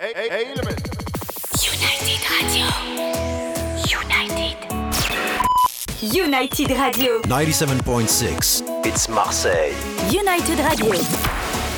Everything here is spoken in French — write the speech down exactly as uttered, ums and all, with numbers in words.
Element. United Radio. United. United Radio. ninety-seven point six. It's Marseille. United Radio.